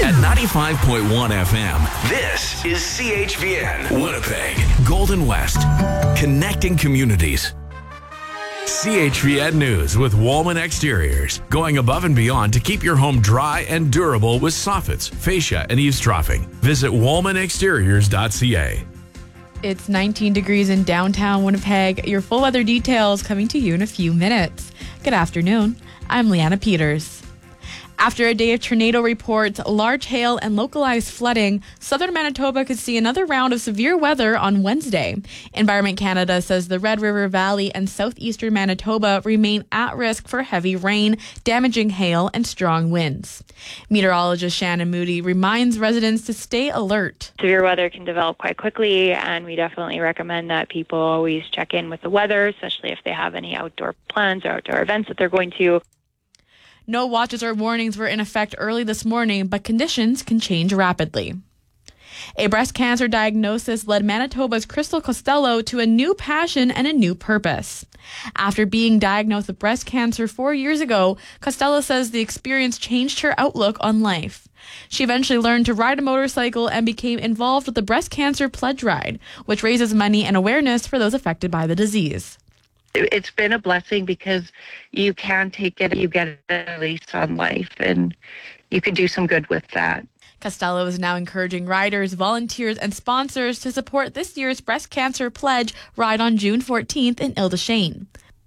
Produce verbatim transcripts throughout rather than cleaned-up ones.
At ninety-five point one F M, this is C H V N, Winnipeg, Golden West, connecting communities. C H V N News with Woolman Exteriors, going above and beyond to keep your home dry and durable with soffits, fascia, and eavesdropping. Visit woolman exteriors dot c a. It's nineteen degrees in downtown Winnipeg. Your full weather details coming to you in a few minutes. Good afternoon. I'm Leanna Peters. After a day of tornado reports, large hail, and localized flooding, southern Manitoba could see another round of severe weather on Wednesday. Environment Canada says the Red River Valley and southeastern Manitoba remain at risk for heavy rain, damaging hail, and strong winds. Meteorologist Shannon Moody reminds residents to stay alert. Severe weather can develop quite quickly, and we definitely recommend that people always check in with the weather, especially if they have any outdoor plans or outdoor events that they're going to. No watches or warnings were in effect early this morning, but conditions can change rapidly. A breast cancer diagnosis led Manitoba's Crystal Costello to a new passion and a new purpose. After being diagnosed with breast cancer four years ago, Costello says the experience changed her outlook on life. She eventually learned to ride a motorcycle and became involved with the Breast Cancer Pledge Ride, which raises money and awareness for those affected by the disease. It's been a blessing because you can take it, you get a lease on life, and you can do some good with that. Costello is now encouraging riders, volunteers, and sponsors to support this year's Breast Cancer Pledge Ride on June fourteenth in Ile-des-Chênes.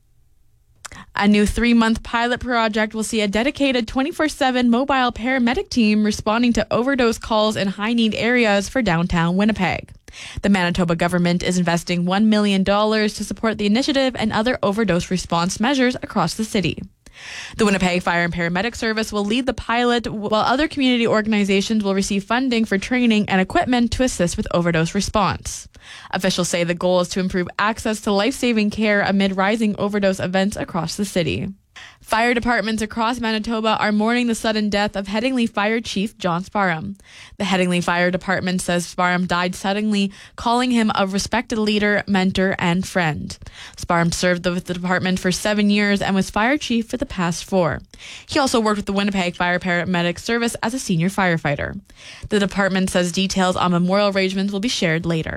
A new three-month pilot project will see a dedicated twenty-four seven mobile paramedic team responding to overdose calls in high-need areas for downtown Winnipeg. The Manitoba government is investing one million dollars to support the initiative and other overdose response measures across the city. The Winnipeg Fire and Paramedic Service will lead the pilot, while other community organizations will receive funding for training and equipment to assist with overdose response. Officials say the goal is to improve access to life-saving care amid rising overdose events across the city. Fire departments across Manitoba are mourning the sudden death of Headingley Fire Chief John Sparham. The Headingley Fire Department says Sparham died suddenly, calling him a respected leader, mentor, and friend. Sparham served with the department for seven years and was fire chief for the past four. He also worked with the Winnipeg Fire Paramedic Service as a senior firefighter. The department says details on memorial arrangements will be shared later.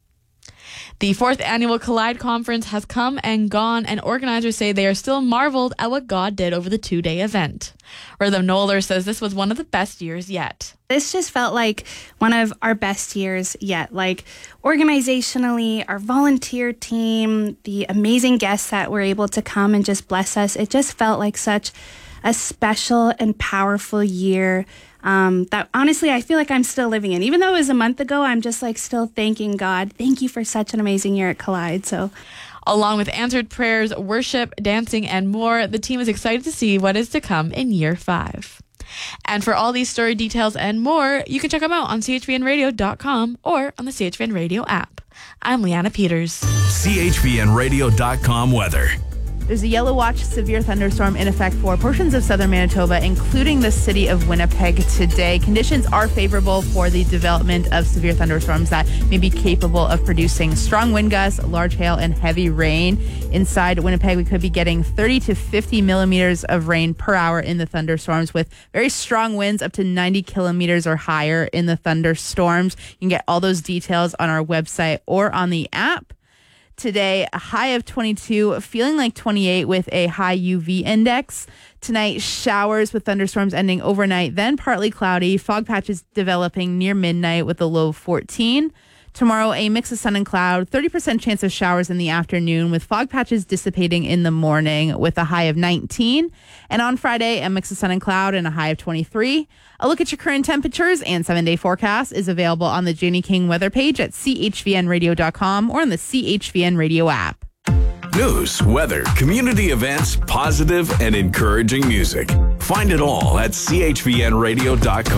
The fourth annual Collide Conference has come and gone, and organizers say they are still marveled at what God did over the two-day event. Rhythm Noller says this was one of the best years yet. This just felt like one of our best years yet. Like organizationally, our volunteer team, the amazing guests that were able to come and just bless us. It just felt like such a special and powerful year. Um, that honestly, I feel like I'm still living in. Even though it was a month ago, I'm just like still thanking God. Thank you for such an amazing year at Collide. So, along with answered prayers, worship, dancing, and more, the team is excited to see what is to come in year five. And for all these story details and more, you can check them out on c h v n radio dot com or on the C H V N Radio app. I'm Leanna Peters. C H V N radio dot com weather. There's a yellow watch severe thunderstorm in effect for portions of southern Manitoba, including the city of Winnipeg today. Conditions are favorable for the development of severe thunderstorms that may be capable of producing strong wind gusts, large hail, and heavy rain. Inside Winnipeg, we could be getting thirty to fifty millimeters of rain per hour in the thunderstorms, with very strong winds up to ninety kilometers or higher in the thunderstorms. You can get all those details on our website or on the app. Today, a high of twenty-two, feeling like twenty-eight with a high U V index. Tonight, showers with thunderstorms ending overnight, then partly cloudy, fog patches developing near midnight with a low of fourteen. Tomorrow, a mix of sun and cloud, thirty percent chance of showers in the afternoon with fog patches dissipating in the morning with a high of nineteen. And on Friday, a mix of sun and cloud and a high of twenty-three. A look at your current temperatures and seven-day forecast is available on the Janie King weather page at c h v n radio dot com or on the C H V N Radio app. News, weather, community events, positive and encouraging music. Find it all at c h v n radio dot com.